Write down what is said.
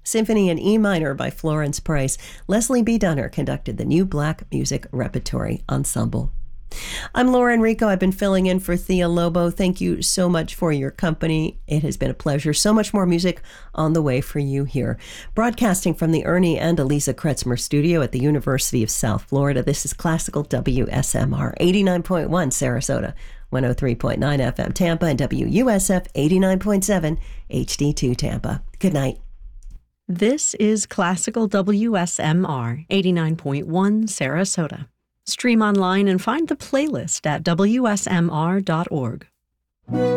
Symphony in E minor by Florence Price. Leslie B. Dunner conducted the New Black Music Repertory Ensemble. I'm Laura Enrico. I've been filling in for Thea Lobo. Thank you so much for your company. It has been a pleasure. So much more music on the way for you here. Broadcasting from the Ernie and Eliza Kretzmer studio at the University of South Florida, this is Classical WSMR 89.1 Sarasota, 103.9 FM Tampa, and WUSF 89.7 HD2 Tampa. Good night. This is Classical WSMR 89.1 Sarasota. Stream online and find the playlist at WSMR.org.